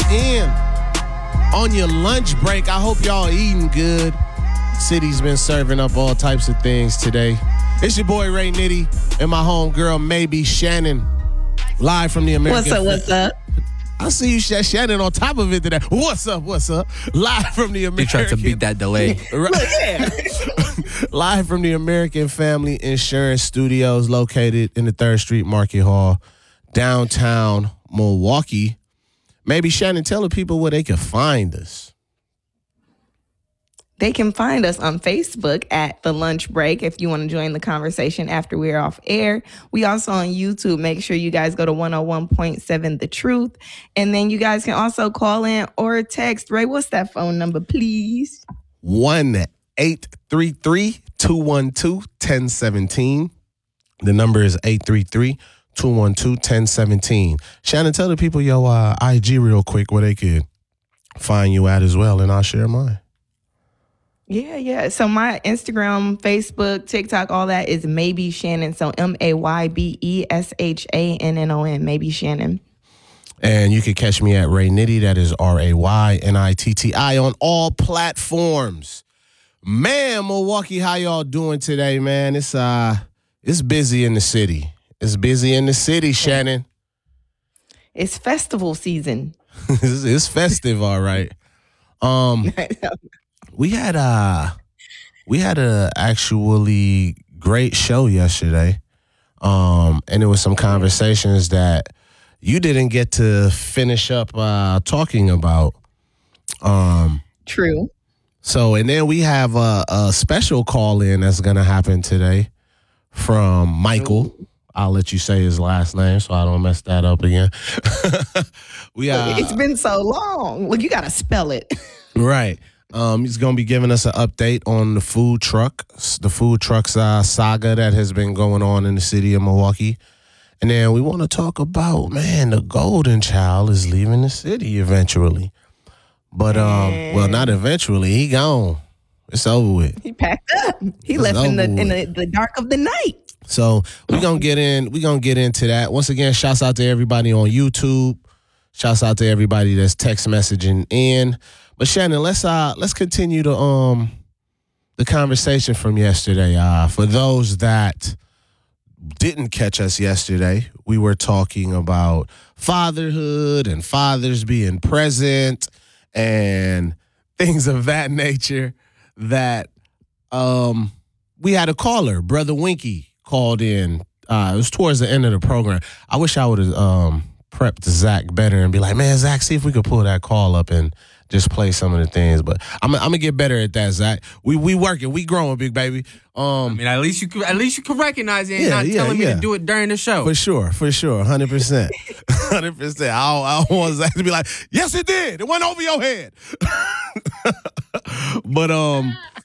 in on your lunch break. I hope y'all eating good. City's been serving up all types of things today. It's your boy Ray Nitty and my homegirl Maybe Shannon, live from the American. What's up? I see you, Shannon, on top of it today. What's up? Live from the American. You tried to beat that delay. Look, yeah. Live from the American Family Insurance Studios, located in the 3rd Street Market Hall, downtown Milwaukee. Maybe Shannon, tell the people where they can find us. They can find us on Facebook at The Lunch Break if you want to join the conversation after we're off air. We also on YouTube. Make sure you guys go to 101.7 The Truth. And then you guys can also call in or text. Ray, what's that phone number, please? 1-833-212-1017. The number is 833-212-1017. Shannon, tell the people your IG real quick where they could find you at as well, and I'll share mine. Yeah. So my Instagram, Facebook, TikTok, all that is Maybe Shannon. So MAYBESHANNON, Maybe Shannon. And you can catch me at Ray Nitty. That is RAYNITTI on all platforms. Man, Milwaukee, how y'all doing today, man? It's busy in the city. It's busy in the city, Shannon. It's festival season. It's festive, all right. We had a actually great show yesterday, and there was some conversations that you didn't get to finish up talking about. True. So, and then we have a special call in that's gonna happen today from Michael. I'll let you say his last name so I don't mess that up again. It's been so long. Look, you gotta spell it. Right. He's going to be giving us an update on the food trucks saga that has been going on in the city of Milwaukee. And then we want to talk about, man, the golden child is leaving the city eventually. But, well, not eventually. He gone. It's over with. He packed up. He left in the dark of the night. So we're going to get into that. Once again, shouts out to everybody on YouTube. Shouts out to everybody that's text messaging in. But Shannon, let's continue the conversation from yesterday. For those that didn't catch us yesterday, we were talking about fatherhood and fathers being present and things of that nature. That we had a caller, Brother Winky, called in. It was towards the end of the program. I wish I would have prepped Zach better and be like, man, Zach, see if we could pull that call up and just play some of the things. But I'm gonna get better at that, Zach. We working, we growing, big baby. I mean, at least you can recognize it and not telling me to do it during the show. For sure, 100%, 100%. I don't want Zach to be like, yes, it did. It went over your head. But